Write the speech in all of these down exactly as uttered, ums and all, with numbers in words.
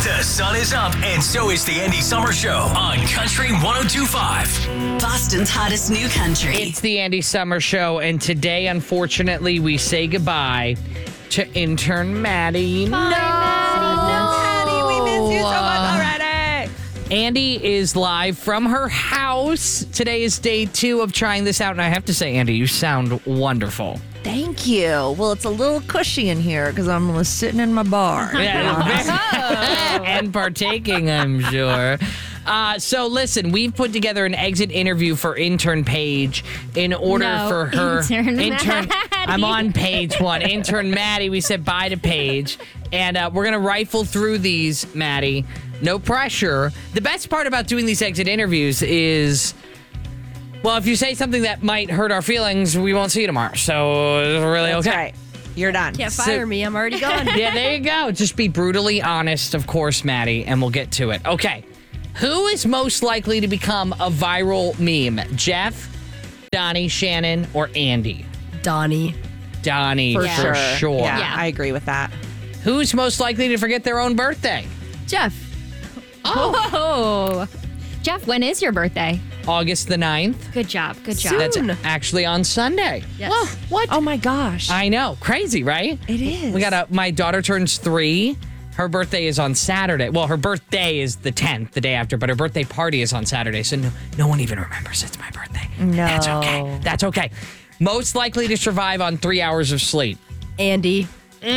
The sun is up, and so is the Andy Summer Show on Country one oh two point five. Boston's hottest new country. It's the Andy Summer Show, and today, unfortunately, we say goodbye to intern Maddie. Bye, no! Maddie. Maddie, we miss you so much already. Andy is live from her house. Today is day two of trying this out, and I have to say, Andy, you sound wonderful. Thank you. Well, it's a little cushy in here because I'm sitting in my bar. And partaking, I'm sure. Uh, so listen, we've put together an exit interview for intern Paige in order No, for her intern Maddie. I'm on page one. Intern Maddie. We said bye to Paige, and uh, we're gonna rifle through these, Maddie. No pressure. The best part about doing these exit interviews is, well, if you say something that might hurt our feelings, we won't see you tomorrow. So it's really That's okay. right. You're done. Can't So- fire me. I'm already gone. Yeah, there you go. Just be brutally honest, of course, Maddie, and we'll get to it. Okay. Who is most likely to become a viral meme? Jeff, Donnie, Shannon, or Andy? Donnie. Donnie, For for, sure. sure. Yeah, Yeah. I agree with that. Who's most likely to forget their own birthday? Jeff. Oh. Jeff, when is your birthday? August the ninth. Good job. Good job. Soon. That's actually on Sunday. Yes. What? Oh my gosh. I know. Crazy, right? It is. We got a, my daughter turns three. Her birthday is on Saturday. Well, her birthday is the tenth, the day after, but her birthday party is on Saturday. So no, no one even remembers it's my birthday. No. That's okay. That's okay. Most likely to survive on three hours of sleep. Andy.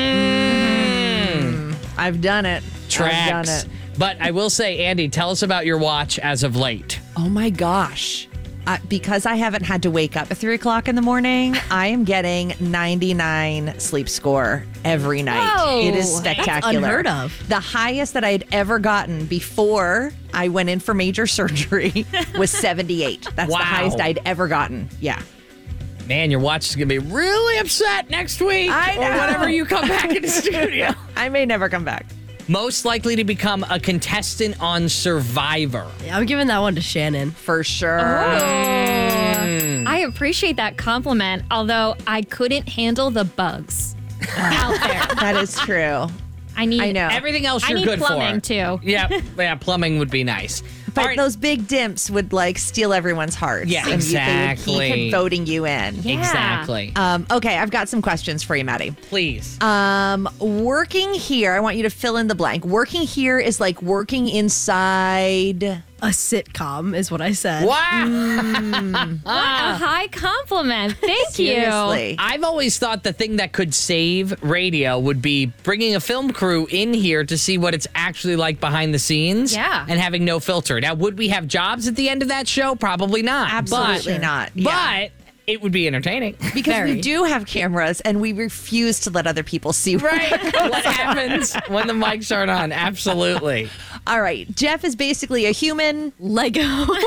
I've done it. Tracks. I've done it. But I will say, Andy, tell us about your watch as of late. Oh my gosh. Uh, because I haven't had to wake up at three o'clock in the morning, I am getting ninety-nine sleep score every night. Whoa. It is That's spectacular. unheard of. The highest that I had ever gotten before I went in for major surgery was seventy-eight. That's Wow. the highest I'd ever gotten. Yeah. Man, your watch is going to be really upset next week. I Or know. whenever you come back in the studio. I may never come back. Most likely to become a contestant on Survivor. Yeah, I'm giving that one to Shannon. For sure. Oh. I appreciate that compliment, although I couldn't handle the bugs out there. That is true. I need I know. Everything else I you're need good plumbing for. too. Yeah, yeah, plumbing would be nice. But All right. those big dimps would like steal everyone's hearts. Yeah, and you- they would exactly. keep voting you in. Yeah. Exactly. Um, okay, I've got some questions for you, Maddie. Please. Um, working here, I want you to fill in the blank. Working here is like working inside. A sitcom is what I said. Wow. A high compliment. Thank you. Seriously. I've always thought the thing that could save radio would be bringing a film crew in here to see what it's actually like behind the scenes. Yeah. And having no filter. Now, would we have jobs at the end of that show? Probably not. Absolutely But, not. Yeah. But it would be entertaining. Because Very. we do have cameras and we refuse to let other people see. Right. What happens when the mics aren't on? Absolutely. All right. Jeff is basically a human. Lego.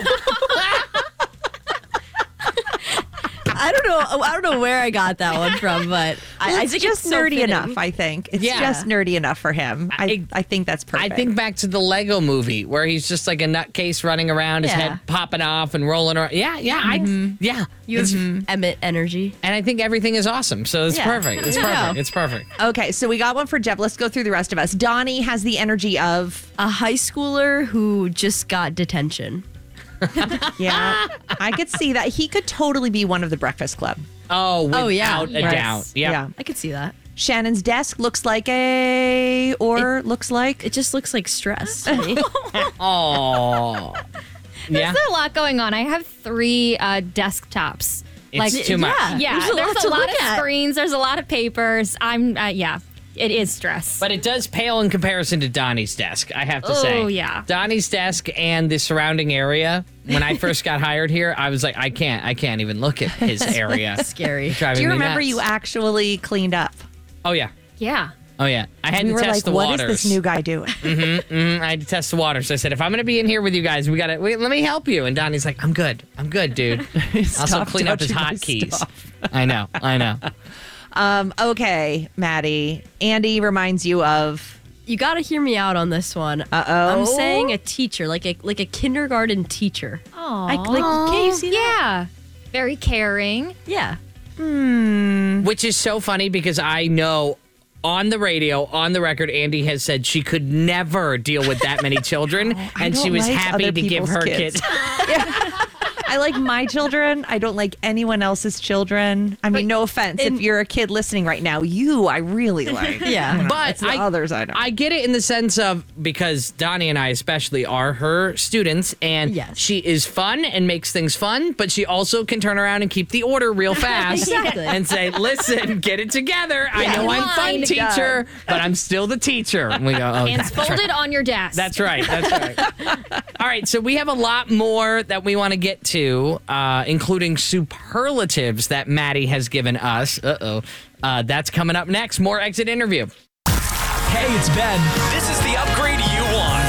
I don't know. I don't know where I got that one from, but I, I It's think just it's so nerdy fitting. enough, I think. It's Yeah. just nerdy enough for him. I, I- I think that's perfect. I think back to the Lego movie where he's just like a nutcase running around, his Yeah. head popping off and rolling around. Yeah, yeah, I, yeah. You have Emmett energy. And I think everything is awesome. So it's Yeah. perfect. It's There you perfect. go. It's perfect. Okay, so we got one for Jeff. Let's go through the rest of us. Donnie has the energy of. A high schooler who just got detention. Yeah, I could see that. He could totally be one of the Breakfast Club. Oh, without Oh, yeah. a Yes. doubt. Yeah. I could see that. Shannon's desk looks like a, or looks like. It just looks like stress to me. Oh. Yeah. There's a lot going on. I have three uh, desktops. It's too much. Yeah. Yeah, There's a there's lot a to lot look of at. screens. There's a lot of papers. I'm, uh, yeah, it is stress. But it does pale in comparison to Donnie's desk, I have to say. Oh, yeah. Donnie's desk and the surrounding area. When I first got hired here, I was like, I can't, I can't even look at his area. Scary. Driving Do you me remember nuts. you actually cleaned up? Oh yeah, yeah. oh yeah. I had We to were test like, the what is waters. this new guy doing? Mm, I had to test the water. So I said, if I'm going to be in here with you guys, we got to wait. Let me help you. And Donnie's like, I'm good. I'm good, dude. also Stop clean up his touching my hotkeys. stuff. I know. I know. Um, okay, Maddie. Andy reminds you of. You got to hear me out on this one. Uh-oh. I'm saying a teacher, like a like a kindergarten teacher. Oh, I, like, can you see that? yeah. Very caring. Yeah. Which is so funny because I know on the radio, on the record, Andy has said she could never deal with that many children, Oh, I and she don't was like happy other to give people's her kids. kid. I like my children. I don't like anyone else's children. I mean, no offense. in- if you're a kid listening right now, you I really like. Yeah. You know, But it's the I, others I don't. I get it in the sense of because Donnie and I especially are her students, and Yes. she is fun and makes things fun, but she also can turn around and keep the order real fast Exactly. and say, "Listen, get it together. I Yeah. know I'm fun, Fine. teacher, but I'm still the teacher." And we go, "Oh, Hands that's right. folded on your desk. That's right. That's right." All right. So we have a lot more that we want to get to, uh, including superlatives that Maddie has given us. Uh-oh. Uh, that's coming up next. More Exit Interview. Hey, it's Ben. This is the upgrade you want.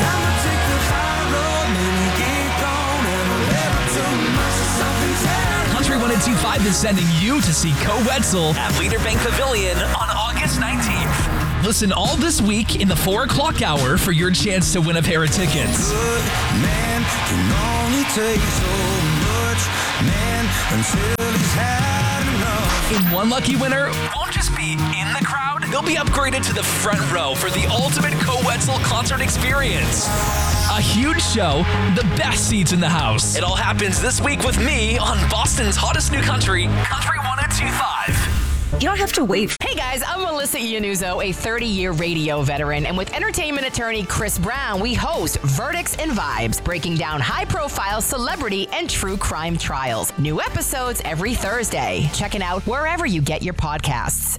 Country one oh two point five is sending you to see Co Wetzel at Leader Bank Pavilion on August nineteenth. Listen all this week in the four o'clock hour for your chance to win a pair of tickets. Man can only take so much, man, until he's had enough. And one lucky winner won't just be in the crowd, they'll be upgraded to the front row for the ultimate Co Wetzel concert experience. A huge show, the best seats in the house. It all happens this week with me on Boston's hottest new country, Country one oh two point five. You don't have to wait. Hey guys, I'm Melissa Iannuzzo, a thirty-year radio veteran, and with entertainment attorney Chris Brown, we host Verdicts and Vibes, breaking down high-profile celebrity and true crime trials. New episodes every Thursday. Check it out wherever you get your podcasts.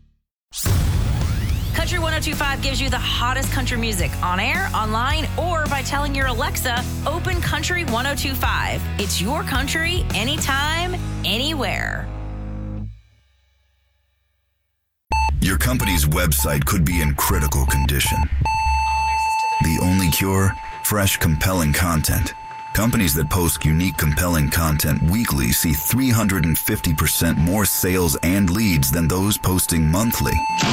Country one oh two point five gives you the hottest country music on air, online, or by telling your Alexa, open Country one oh two point five. It's your country, anytime, anywhere. Your company's website could be in critical condition. The only cure? Fresh, compelling content. Companies that post unique, compelling content weekly see three hundred fifty percent more sales and leads than those posting monthly.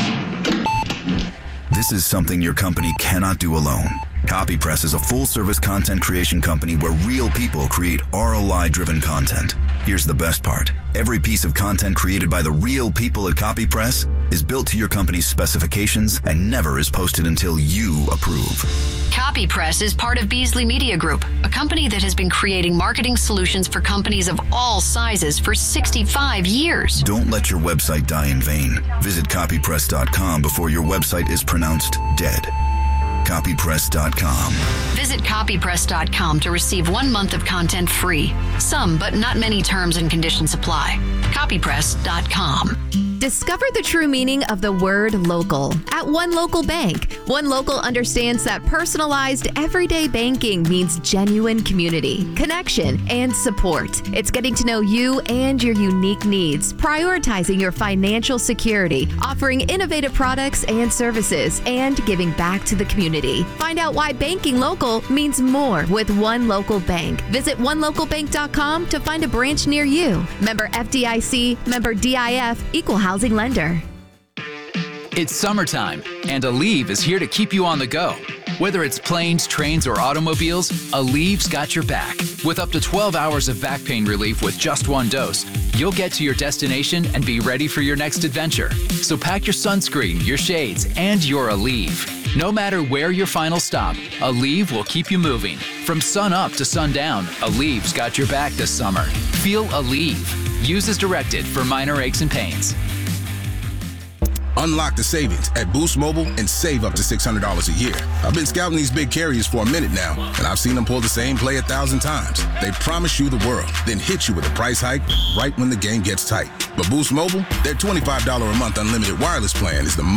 This is something your company cannot do alone. CopyPress is a full-service content creation company where real people create R O I-driven content. Here's the best part. Every piece of content created by the real people at CopyPress is built to your company's specifications and never is posted until you approve. CopyPress is part of Beasley Media Group, a company that has been creating marketing solutions for companies of all sizes for sixty-five years. Don't let your website die in vain. Visit copypress dot com before your website is pronounced dead. copypress dot com. Visit copypress dot com to receive one month of content free. Some, but not many terms and conditions apply. copypress dot com. Discover the true meaning of the word local at One Local Bank. One Local understands that personalized everyday banking means genuine community, connection, and support. It's getting to know you and your unique needs, prioritizing your financial security, offering innovative products and services, and giving back to the community. Find out why banking local means more with One Local Bank. Visit one local bank dot com to find a branch near you. Member F D I C, member D I F, equal housing lender. It's summertime, and Aleve is here to keep you on the go. Whether it's planes, trains, or automobiles, Aleve's got your back. With up to twelve hours of back pain relief with just one dose, you'll get to your destination and be ready for your next adventure. So pack your sunscreen, your shades, and your Aleve. No matter where your final stop, Aleve will keep you moving. From sun up to sundown, Aleve's got your back this summer. Feel Aleve. Use as directed for minor aches and pains. Unlock the savings at Boost Mobile and save up to six hundred dollars a year. I've been scouting these big carriers for a minute now, and I've seen them pull the same play a thousand times. They promise you the world, then hit you with a price hike right when the game gets tight. But Boost Mobile, their twenty-five dollars a month unlimited wireless plan is the